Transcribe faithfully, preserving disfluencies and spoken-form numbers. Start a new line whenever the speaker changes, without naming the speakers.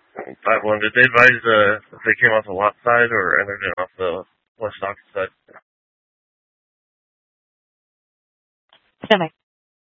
Five one. Did they advise uh, if they came off the lot side or entered it off the west dock side?
Pacific.